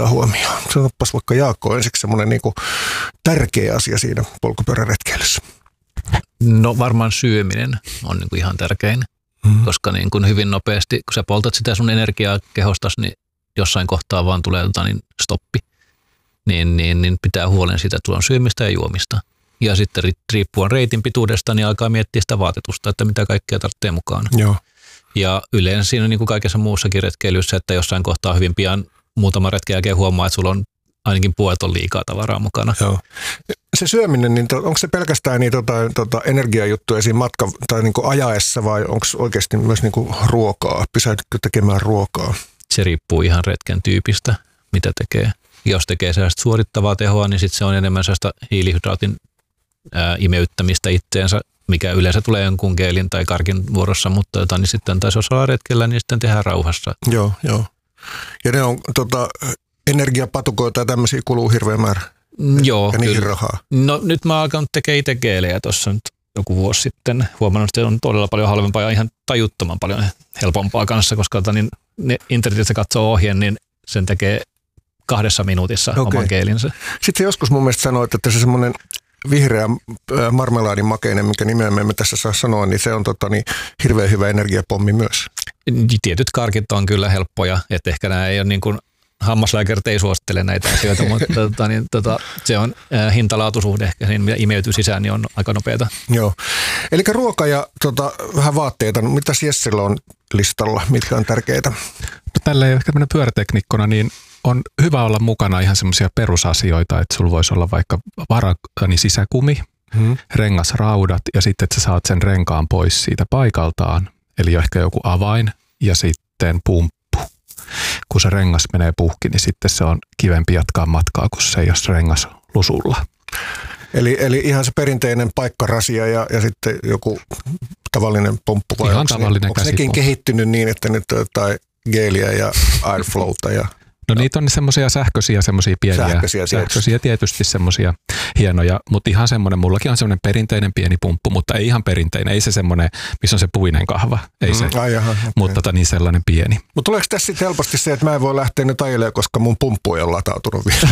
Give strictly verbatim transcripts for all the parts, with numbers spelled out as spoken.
ottaa huomioon? Sanopas vaikka Jaakko ensiksi semmoinen niin kuin tärkeä asia siinä polkupyöräretkeilyssä. No varmaan syöminen on niin kuin ihan tärkein, mm-hmm. koska niin kuin hyvin nopeasti, kun sä poltat sitä sun energiaa kehostas, niin jossain kohtaa vaan tulee tota, niin stoppi. Niin, niin, niin pitää huolen siitä, että sulla on syömistä ja juomista. Ja sitten riippuen reitin pituudesta, niin alkaa miettiä sitä vaatetusta, että mitä kaikkea tarvitsee mukaan. Joo. Ja yleensä siinä niin kuin kaikessa muussakin retkeilyssä, että jossain kohtaa hyvin pian muutama retken jälkeen huomaa, että sulla on ainakin puolet on liikaa tavaraa mukana. Joo. Se syöminen, niin to, onko se pelkästään niin tota, tota energiajuttuja siinä matka tai niin kuin ajaessa vai onko oikeasti myös niin kuin ruokaa? Pysähdytkö tekemään ruokaa? Se riippuu ihan retken tyypistä, mitä tekee. Jos tekee sellaista suorittavaa tehoa, niin sitten se on enemmän sellaista hiilihydraatin ää, imeyttämistä itteensä, mikä yleensä tulee jonkun geelin tai karkin vuorossa, mutta jota, niin sitten taisi jos ollaan retkellä, niin sitten tehdään rauhassa. Joo, joo. Ja ne on tota, energiapatukoita ja tämmöisiä kuluu hirveän määrä. Joo, ja niihin rahaa. No nyt mä oon alkanut tekemään itse geelejä tuossa nyt joku vuosi sitten. Huomannut, että se on todella paljon halvempaa ja ihan tajuttoman paljon helpompaa kanssa, koska niin, ne internetissä katsoo ohjeen, niin sen tekee kahdessa minuutissa okay. oman geelinsä. Sitten joskus mun mielestä sanoit, että se semmoinen vihreä marmelaadin makeinen, mikä nimeä me emme tässä saa sanoa, niin se on tota, niin, hirveän hyvä energiapommi myös. Tietyt karkit on kyllä helppoja, että ehkä nämä ei ole niin kuin, hammaslääkärit ei suosittele näitä asioita, mutta tota, niin, tota, se on äh, hintalaatusuhde ehkä siinä, mitä imeytyy sisään, niin on aika nopeata. Joo. Eli ruoka ja tota, vähän vaatteita. Mitäs Jessellä on listalla, mitkä on tärkeitä? No, tälleen ehkä tämmöinen pyöräteknikkona, niin on hyvä olla mukana ihan semmoisia perusasioita, että sulla voisi olla vaikka vara, niin sisäkumi, hmm. rengasraudat ja sitten, että sä saat sen renkaan pois siitä paikaltaan. Eli ehkä joku avain ja sitten pumppu. Kun se rengas menee puhki, niin sitten se on kivempi jatkaa matkaa, kun se ei ole rengas lusulla. Eli, eli ihan se perinteinen paikkarasia ja, ja sitten joku tavallinen pumppu. Vai ihan onko tavallinen ne, onko nekin kehittynyt niin, että nyt on jotain geeliä ja airflowta ja... No niitä on semmoisia sähköisiä, semmoisia pieniä, sähköisiä, sähköisiä tietysti semmoisia hienoja, mutta ihan semmoinen, mullakin on semmoinen perinteinen pieni pumppu, mutta ei ihan perinteinen, ei se semmoinen, missä on se puinen kahva, ei se, mm, ai jaha, okay. mutta tota, niin sellainen pieni. Mutta tuleeko tässä sitten helposti se, että mä en voi lähteä nyt ajelemaan, koska mun pumppu ei ole latautunut vielä?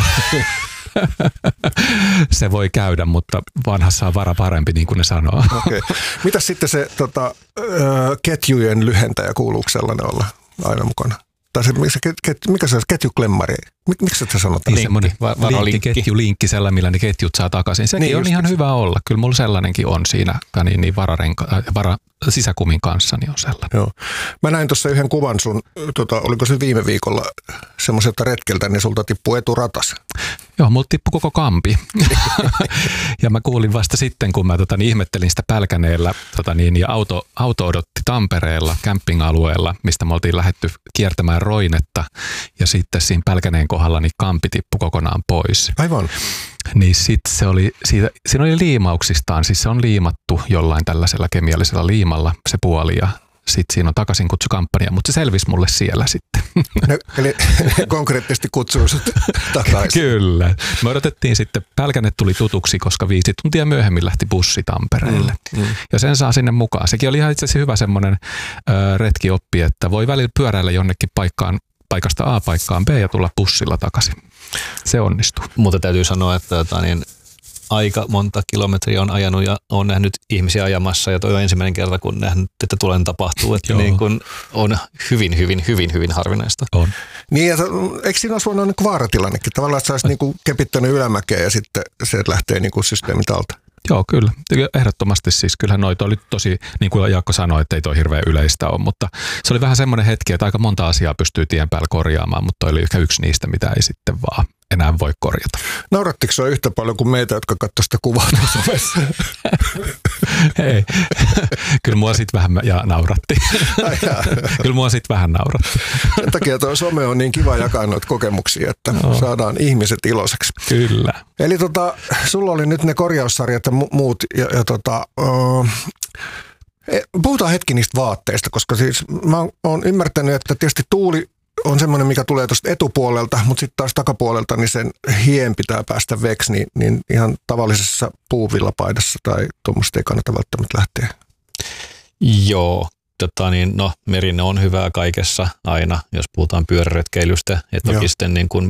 Se voi käydä, mutta vanhassa on vara parempi, niin kuin ne sanoo. Okay. Mitäs sitten se tota, ketjujen lyhentäjä, kuuluuko sellainen olla aina mukana? Tai se, se, ket, mikä se on, ketjuklemmari? Mik, miksi sä sanot? Niin semmoinen linkki, ketjulinkki, sellainen, millä ne ketjut saa takaisin. Sekin niin on ihan se. Hyvä olla. Kyllä mulla sellainenkin on siinä niin, niin vararenka, vara, sisäkumin kanssa, niin on sellainen. Joo. Mä näin tuossa yhden kuvan sun, tota, oliko se viime viikolla semmoiselta retkeltä, niin sulta tippui eturatas. Joo, mulla tippui koko kampi. Ja mä kuulin vasta sitten, kun mä tota, niin, ihmettelin sitä Pälkäneellä, tota, niin, ja auto, auto odotti Tampereella, camping-alueella, mistä me oltiin lähdetty kiertämään Roinetta, ja sitten siinä Pälkäneen kohdalla niin kampi tippui kokonaan pois. Aivan. Niin sitten se oli, siitä, siinä oli liimauksistaan, siis se on liimattu jollain tällaisella kemiallisella liimalla se puoli, ja sitten siinä on takaisinkutsukkampanja, mutta se selvisi mulle siellä sitten. No, eli konkreettisesti kutsui sut takaisin. Kyllä. Me odotettiin sitten, Pälkäne tuli tutuksi, koska viisi tuntia myöhemmin lähti bussi Tampereelle. Mm, mm. Ja sen saa sinne mukaan. Sekin oli ihan itse asiassa hyvä semmoinen ö, retkioppi, että voi välillä pyöräillä jonnekin paikkaan, paikasta A paikkaan B ja tulla bussilla takaisin. Se onnistuu. Mutta täytyy sanoa, että tota, niin aika monta kilometriä on ajanut ja on nähnyt ihmisiä ajamassa ja toi on ensimmäinen kerta, kun nähnyt, että tulen tapahtuu, että niin kun on hyvin, hyvin, hyvin, hyvin harvinaista. On. Niin, ja eikö siinä olisi voinut niin vaaratilannekin? Tavallaan, että sä olisit niin kepittänyt ylämäkeä ja sitten se lähtee niin systeemit alta. Joo, kyllä. Ehdottomasti siis. Kyllähän noita oli tosi, niin kuin Jaakko sanoi, että ei toi hirveän yleistä ole, mutta se oli vähän semmoinen hetki, että aika monta asiaa pystyy tien päällä korjaamaan, mutta toi oli ehkä yksi niistä, mitä ei sitten vaan enää voi korjata. Naurattiko sinua yhtä paljon kuin meitä, jotka katsoi sitä kuvaa somessa? Ei. Kyllä mua sitten vähän ja nauratti. Kyllä mua sitten vähän nauratti. Sen takia tuo some on niin kiva jakaa noita kokemuksia, että no. saadaan ihmiset iloiseksi. Kyllä. Eli tota, sulla oli nyt ne korjaussarjat ja muut. Ja, ja tota, uh, puhutaan hetki niistä vaatteista, koska siis mä oon ymmärtänyt, että tietysti tuuli on semmoinen, mikä tulee tuosta etupuolelta, mutta sitten taas takapuolelta, niin sen hien pitää päästä veksi, niin, niin ihan tavallisessa puuvillapaidassa tai tuommoista ei kannata välttämättä lähteä. Joo, tota niin, no merine on hyvää kaikessa aina, jos puhutaan pyöräretkeilystä, että toki sitten niin kun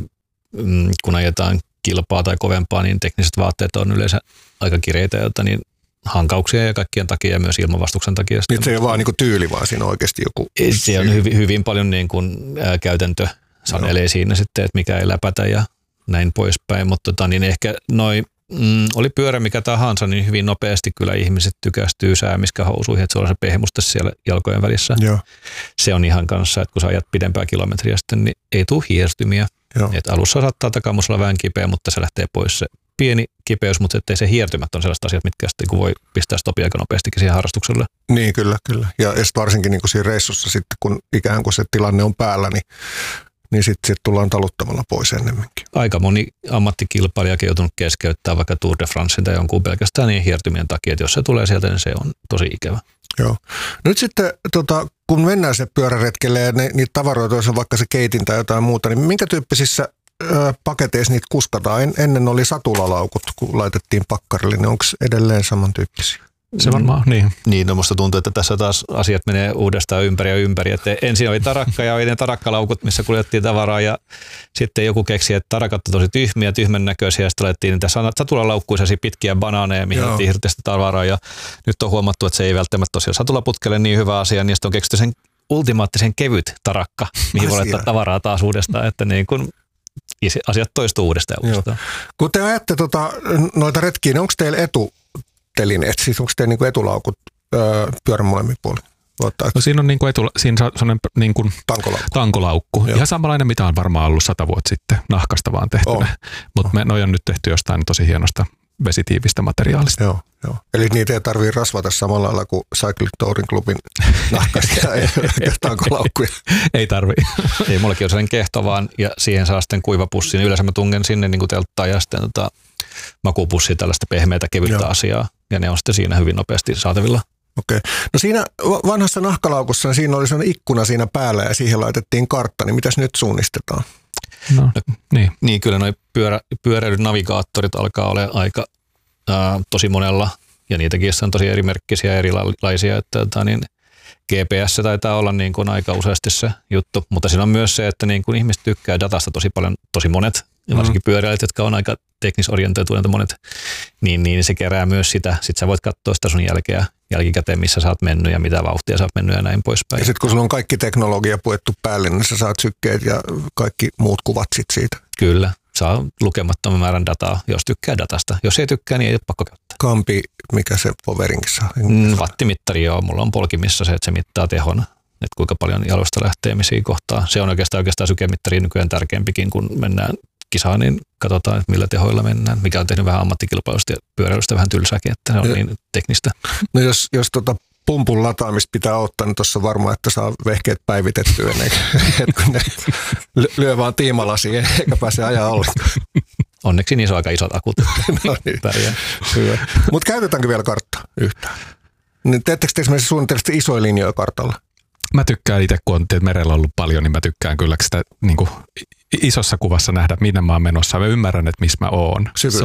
kun ajetaan kilpaa tai kovempaa, niin tekniset vaatteet on yleensä aika kireitä, jotta niin hankauksia ja kaikkien takia ja myös ilmanvastuksen takia. Nyt se ei ole vaan niin kuin tyyli, vaan siinä on oikeasti joku... Se on hyvin, hyvin paljon niin kuin, ää, käytäntö sanelee siinä sitten, että mikä ei läpätä ja näin poispäin, mutta tota, niin ehkä noi, mm, oli pyörä mikä tahansa, niin hyvin nopeasti kyllä ihmiset tykästyy säämiskähousuihin, että se on se pehmusta siellä jalkojen välissä. Joo. Se on ihan kanssa, että kun sä ajat pidempää kilometriä sitten, niin ei tule hiertymiä. Että alussa saattaa takamus olla vähän kipeä, mutta se lähtee pois se pieni kipeys, mutta ettei se hiertymät on sellaiset asiat, mitkä sitten kun voi pistää stopia aika nopeastikin siihen harrastukselle. Niin, kyllä, kyllä. Ja varsinkin niin kuin siinä reissussa sitten, kun ikään kuin se tilanne on päällä, niin niin sitten sit tullaan taluttamalla pois ennemminkin. Aika moni ammattikilpailijakin on joutunut keskeyttämään vaikka Tour de Francein tai jonkun pelkästään niin hiertymien takia, että jos se tulee sieltä, niin se on tosi ikävä. Joo. Nyt sitten, tota, kun mennään se pyöräretkelle ja ne, niitä tavaroita, jos on vaikka se keitin tai jotain muuta, niin minkä tyyppisissä ö, paketeissa niitä kuskataan? En, ennen oli satulalaukut, kun laitettiin pakkarille, niin onko edelleen samantyyppisiä? Se varmaan, niin. Niin, no musta tuntuu, että tässä taas asiat menee uudestaan ympäri ja ympäri. Että ensin oli tarakka ja oli ne tarakkalaukut, missä kuljettiin tavaraa ja sitten joku keksi, että tarakat on tosi tyhmiä, tyhmän näköisiä ja sitten laitettiin niitä satulalaukkuisia pitkiä banaaneja, mihin laitettiin hirveästi tavaraa ja nyt on huomattu, että se ei välttämättä tosiaan satulaputkelle niin hyvä asia, niin sitten on keksitty sen ultimaattisen kevyt tarakka, mihin voi laittaa tavaraa taas uudestaan, että niin kun asiat toistuu uudestaan ja uudestaan. Kun te ajatte tota, noita retkiä, niin onko teillä etu telineet, siis onko teillä niinku etulaukut öö, pyörän molemmin puolin? No siinä on niinku etu, siinä on sellainen niinku tankolaukku. tankolaukku. Ihan samanlainen, mitä on varmaan ollut sata vuotta sitten, nahkasta vaan tehtynä. Mutta me noi on nyt tehty jostain tosi hienosta vesitiivistä materiaalista. Joo, joo. Eli niitä ei tarvitse rasvata samalla lailla kuin Cycle Touring Clubin nahkasta ja tankolaukkuja. Ei tarvi. Ei, mullakin on sellainen kehto vaan, ja siihen saa sitten kuivapussi, niin yleensä mä tungen sinne niin kuin telttaan ja sitten tota, makupussi, tällaista pehmeätä kevyttä Joo. asiaa, ja ne on sitten siinä hyvin nopeasti saatavilla. Okei. No siinä vanhassa nahkalaukussa niin siinä oli sellainen ikkuna siinä päällä ja siihen laitettiin kartta, niin mitäs nyt suunnistetaan? No, no niin. Niin kyllä noi pyörä, pyöräilynavigaattorit alkaa olla aika ää, tosi monella, ja niitäkin on tosi erimerkkisiä ja erilaisia, että, että niin G P S taitaa olla niin kuin aika useasti se juttu, mutta siinä on myös se, että niin kuin ihmiset tykkää datasta tosi paljon, tosi monet, ja varsinkin pyöräilijät, jotka on aika teknisorientoituneita monet, niin, niin se kerää myös sitä. Sitten sä voit katsoa sitä sun jälkeä, jälkikäteen, missä sä oot mennyt ja mitä vauhtia sä oot mennyt ja näin poispäin. Ja sitten kun sulla on kaikki teknologia puettu päälle, niin sä saat sykkeet ja kaikki muut kuvat sit siitä. Kyllä, saa lukemattoman määrän dataa, jos tykkää datasta. Jos ei tykkää, niin ei ole pakko käyttää. Kampi, mikä se Poverinkin saa? Mm, wattimittari, joo. Mulla on polkimissa se, että se mittaa tehon, että kuinka paljon jaloista lähtee missiin kohtaa. Se on oikeastaan, oikeastaan sykemittari nykyään tärkeämpikin, kun mennään kisaan, niin katsotaan, että millä tehoilla mennään, mikä on tehnyt vähän ammattikilpailusta ja pyöräilystä vähän tylsääkin, että se on ja, niin teknistä. No jos, jos tota pumpun lataamista pitää ottaa, niin tuossa varmaan, että saa vehkeet päivitettyä ennen kuin ne lyö vaan tiimalasiin eikä pääse ajaa ollenkaan. Onneksi niissä on aika isot akut. No niin, hyvä. Mutta käytetäänkö vielä karttaa yhtään? Niin teettekö te esimerkiksi suunnittelisesti isoja linjoja kartalla? Mä tykkään itse, kun on merellä ollut paljon, niin mä tykkään kyllä sitä niin kuin isossa kuvassa nähdä, minne mä oon menossa. Mä ymmärrän, että missä mä oon.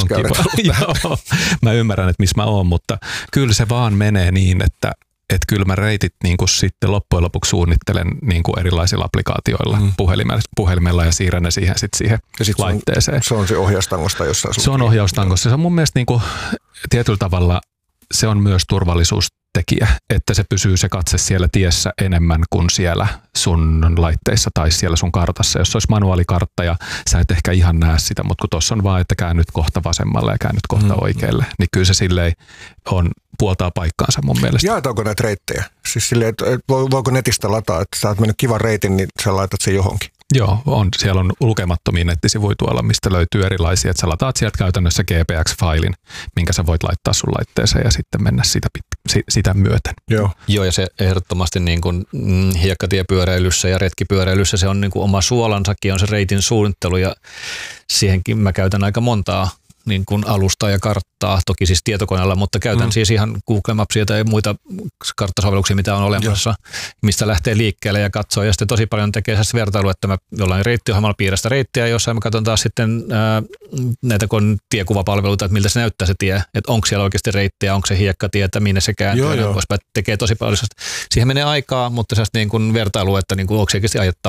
Joo, mä ymmärrän, että missä mä oon, mutta kyllä se vaan menee niin, että että kyllä mä reitit niin kuin sitten loppujen lopuksi suunnittelen niin kuin erilaisilla applikaatioilla mm. puhelimella, puhelimella ja siirrän ne siihen, sit siihen ja sit laitteeseen. Se on, se on se ohjaustangosta jossain. Se on ohjaustangossa. Se on mun mielestä niin kuin, tietyllä tavalla se on myös turvallisuustekijä, että se pysyy se katse siellä tiessä enemmän kuin siellä sun laitteissa tai siellä sun kartassa. Jos olisi manuaalikartta ja sä et ehkä ihan näe sitä, mutta kun tuossa on vaan, että käännyt kohta vasemmalle ja käännyt kohta mm. oikealle, niin kyllä se silleen on puoltaa paikkaansa mun mielestä. Jaetaanko näitä reittejä? Siis silleen, että voiko netistä lataa, että sä oot mennyt kivan reitin, niin sä laitat sen johonkin? Joo, on, siellä on lukemattomia nettisivuja tuolla, mistä löytyy erilaisia, että sä lataat sieltä käytännössä G P X-failin, minkä sä voit laittaa sun laitteeseen ja sitten mennä sitä, sitä myöten. Joo. Joo, ja se ehdottomasti niin kuin mm, hiekkatiepyöräilyssä ja retkipyöräilyssä se on niin kuin oma suolansakin, on se reitin suunnittelu ja siihenkin mä käytän aika montaa niin kuin alustaa ja karttaa, toki siis tietokoneella, mutta käytän mm. siis ihan Google Mapsia tai muita karttasovelluksia, mitä on olemassa, Joo. mistä lähtee liikkeelle ja katsoo. Ja sitten tosi paljon tekee sellaista vertailua, että mä jollain reittiohjelmalla piirrästä reittiä, jossain mä katson taas sitten ää, näitä kun tiekuvapalveluita, että miltä se näyttää se tie, että onko siellä oikeasti reittiä, onko se hiekkatie, että minne se kääntyy, ja tekee tosi paljon. Siihen menee aikaa, mutta sellaista niin kuin vertailua, että niin kuin, onko se oikeasti ajettava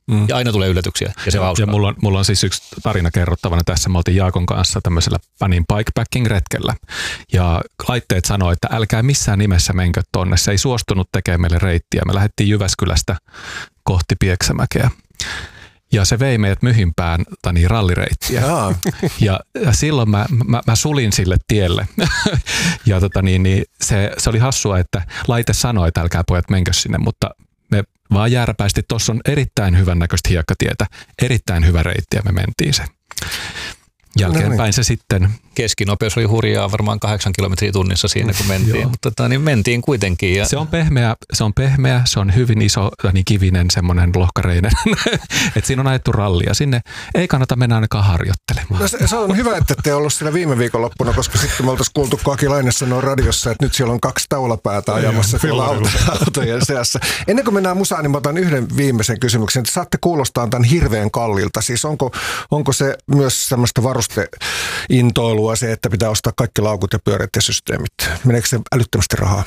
Mm. Ja aina tulee yllätyksiä ja se on hauskaa. Ja mulla on, mulla on siis yksi tarina kerrottavana tässä. Me oltiin Jaakon kanssa tämmöisellä Panin bikepacking-retkellä. Ja laitteet sanoi, että älkää missään nimessä menkö tonne. Se ei suostunut tekemään meille reittiä. Me lähdettiin Jyväskylästä kohti Pieksämäkeä. Ja se vei meidät Myhimpään niin rallireittiä. Ja, ja silloin mä, mä, mä sulin sille tielle. ja tota niin, niin se, se oli hassua, että laite sanoi, että älkää pojat menkö sinne, mutta me vaan jääräpäisesti, tuossa on erittäin hyvän näköistä hiekkatietä, erittäin hyvä reitti ja me mentiin se. Jälkeenpäin se sitten... Keskinopeus oli hurjaa varmaan kahdeksan kilometriä tunnissa siinä, kun mentiin, mutta tota, niin mentiin kuitenkin. Ja... Se on pehmeä, se on pehmeä, se on hyvin iso, niin kivinen, semmoinen lohkareinen, että siinä on ajettu rallia. Sinne ei kannata mennä ainakaan harjoittelemaan. No se, se on hyvä, että te ollut siellä viime viikonloppuna, koska sitten me oltaisiin kuultu, kun Aki Laine sanoi radiossa, että nyt siellä on kaksi taulapäätä ajamassa tuolla autojen seassa. Ennen kuin mennään musaan, niin mä otan yhden viimeisen kysymyksen. Että saatte kuulostaa tämän hirveän kallilta. Siis onko, onko se myös semmoista varusteintoilua se, että pitää ostaa kaikki laukut ja pyörät ja systeemit? Meneekö se älyttömästi rahaa?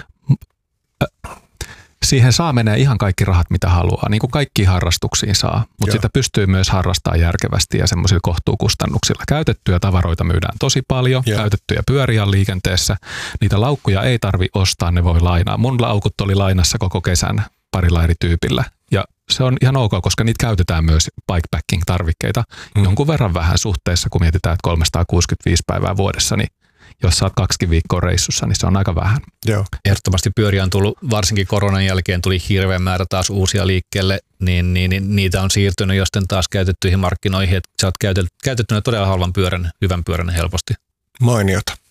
Siihen saa menee ihan kaikki rahat, mitä haluaa, niin kuin kaikkiin harrastuksiin saa, mutta sitä pystyy myös harrastamaan järkevästi ja semmoisilla kohtuukustannuksilla. Käytettyjä tavaroita myydään tosi paljon, Joo. käytettyjä pyöriä on liikenteessä. Niitä laukkuja ei tarvi ostaa, ne voi lainaa. Mun laukut oli lainassa koko kesän parilla eri tyypillä ja se on ihan ok, koska niitä käytetään myös bikepacking-tarvikkeita mm. jonkun verran vähän suhteessa, kun mietitään, että kolmesataakuusikymmentäviisi päivää vuodessa, niin jos sä oot kaksikin viikkoa reissussa, niin se on aika vähän. Joo. Ehdottomasti pyöriä on tullut, varsinkin koronan jälkeen tuli hirveän määrä taas uusia liikkeelle, niin, niin, niin niitä on siirtynyt josten taas käytettyihin markkinoihin, että sä oot käytet, käytettynä todella halvan pyörän, hyvän pyörän helposti. Mainiota.